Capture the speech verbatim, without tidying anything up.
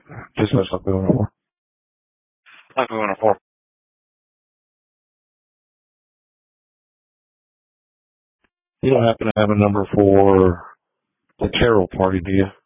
Just as like we went over. Like we went over. You don't happen to have a number for the Carol party, do you?